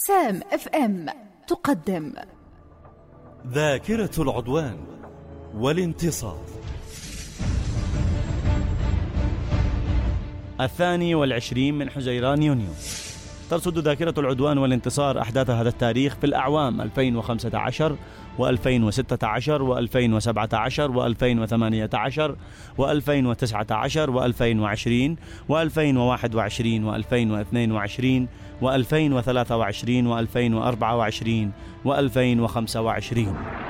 سام اف ام تقدم ذاكرة العدوان والانتصار. 22 من حزيران يونيو. ترصد ذاكرة العدوان والانتصار أحداث هذا التاريخ في الأعوام 2015 و2016 و2017 و2018 و2019 و2020 و2021 و2022 و2023 و2024 و2025.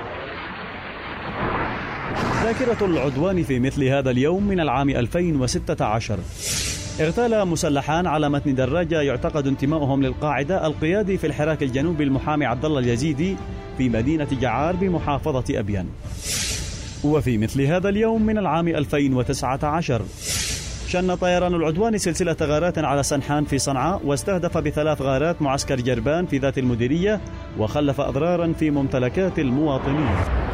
ذاكرة العدوان في مثل هذا اليوم من العام 2016. اغتال مسلحان على متن دراجة يعتقد انتمائهم للقاعدة القيادي في الحراك الجنوبي المحامي عبد الله اليزيدي في مدينة جعار بمحافظة أبين. وفي مثل هذا اليوم من العام 2019 شن طيران العدوان سلسلة غارات على سنحان في صنعاء، واستهدف ب3 غارات معسكر جربان في ذات المديرية، وخلف أضرارا في ممتلكات المواطنين.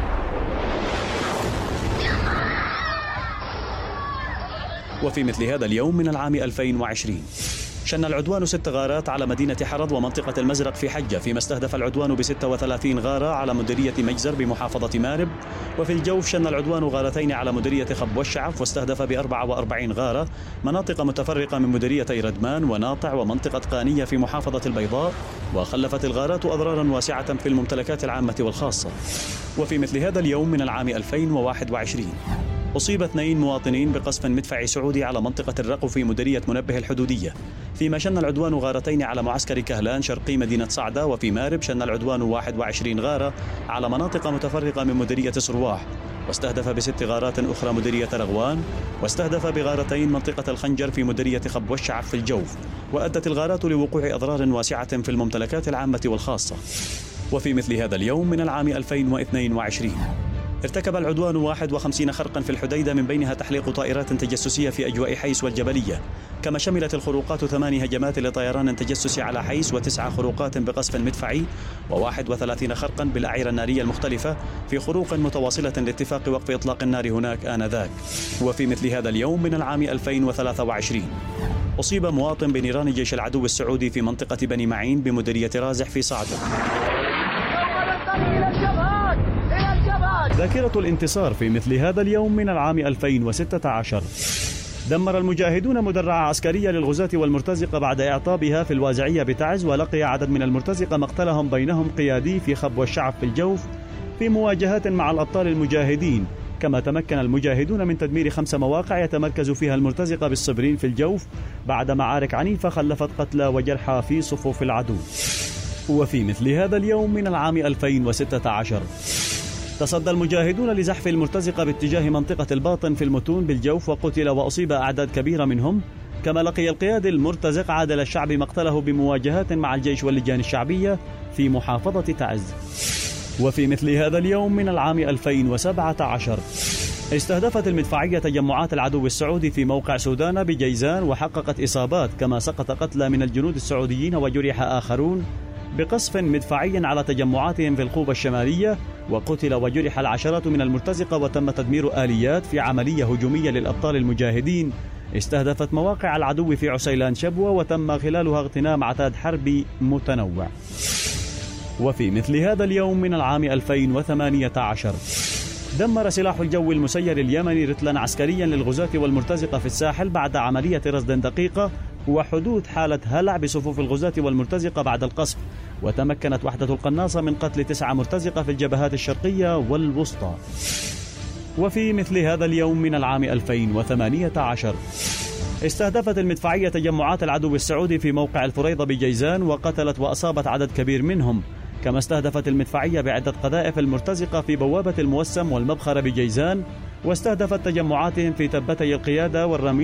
وفي مثل هذا اليوم من العام 2020 شن العدوان 6 غارات على مدينة حرض ومنطقة المزرق في حجة، فيما استهدف العدوان ب36 غارة على مديرية مجزر بمحافظة مارب. وفي الجوف شن العدوان غارتين على مديرية خب والشعف، واستهدف ب44 غارة مناطق متفرقة من مديريتي ردمان وناطع ومنطقة قانية في محافظة البيضاء، وخلفت الغارات أضرارا واسعة في الممتلكات العامة والخاصة. وفي مثل هذا اليوم من العام 2021 أصيب 2 مواطنين بقصف مدفعي سعودي على منطقة الرقو في مديرية منبه الحدودية، فيما شن العدوان غارتين على معسكر كهلان شرقي مدينة صعدة. وفي مارب شن العدوان 21 غارة على مناطق متفرقة من مديرية صرواح، واستهدف ب6 غارات أخرى مديرية رغوان، واستهدف بغارتين منطقة الخنجر في مديرية خب والشعف في الجوف، وأدت الغارات لوقوع أضرار واسعة في الممتلكات العامة والخاصة. وفي مثل هذا اليوم من العام 2022 ارتكب العدوان 51 خرقا في الحديدة، من بينها تحليق طائرات تجسسية في أجواء حيس والجبلية، كما شملت الخروقات 8 هجمات لطيران تجسسي على حيس، و9 خروقات بقصف مدفعي، و31 خرقا بالأعيرة النارية المختلفة في خروق متواصلة لاتفاق وقف إطلاق النار هناك آنذاك. وفي مثل هذا اليوم من العام 2023 أصيب مواطن بنيران جيش العدو السعودي في منطقة بني معين بمديرية رازح في صعدة. ذاكرة الانتصار في مثل هذا اليوم من العام 2016. دمر المجاهدون مدرعة عسكرية للغزاة والمرتزقة بعد إعطابها في الوازعية بتعز، ولقي عدد من المرتزقة مقتلهم، بينهم قيادي في خب والشعب في الجوف في مواجهات مع الأبطال المجاهدين. كما تمكن المجاهدون من تدمير 5 مواقع يتمركز فيها المرتزقة بالصبرين في الجوف بعد معارك عنيفة خلفت قتلى وجرحى في صفوف العدو. وفي مثل هذا اليوم من العام 2016 تصدى المجاهدون لزحف المرتزقة باتجاه منطقة الباطن في المتون بالجوف، وقتل وأصيب أعداد كبيرة منهم. كما لقي القيادي المرتزق عادل الشعب مقتله بمواجهات مع الجيش واللجان الشعبية في محافظة تعز. وفي مثل هذا اليوم من العام 2017 استهدفت المدفعية تجمعات العدو السعودي في موقع سودان بجيزان، وحققت إصابات، كما سقط قتلى من الجنود السعوديين وجرح آخرون بقصف مدفعي على تجمعاتهم في القوبة الشمالية، وقتل وجرح العشرات من المرتزقة، وتم تدمير آليات في عملية هجومية للأبطال المجاهدين استهدفت مواقع العدو في عسيلان شبوة، وتم خلالها اغتنام عتاد حربي متنوع. وفي مثل هذا اليوم من العام 2018 دمر سلاح الجو المسير اليمني رتلا عسكريا للغزاة والمرتزقة في الساحل بعد عملية رصد دقيقة وحدوث حالة هلع بصفوف الغزاة والمرتزقة بعد القصف، وتمكنت وحدة القناصة من قتل 9 مرتزقة في الجبهات الشرقية والوسطى. وفي مثل هذا اليوم من العام 2018 استهدفت المدفعية تجمعات العدو السعودي في موقع الفريضة بجيزان، وقتلت وأصابت عدد كبير منهم. كما استهدفت المدفعية بعدة قذائف المرتزقة في بوابة الموسم والمبخرة بجيزان، واستهدفت تجمعاتهم في تبتي القيادة والرميل